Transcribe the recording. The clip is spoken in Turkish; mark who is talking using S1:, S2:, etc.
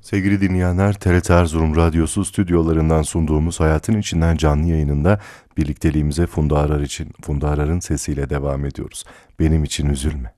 S1: Sevgili dinleyenler, TRT Erzurum Radyosu stüdyolarından sunduğumuz Hayatın İçinden canlı yayınında birlikteliğimize Funda Arar için Funda Arar'ın sesiyle devam ediyoruz. Benim için üzülme.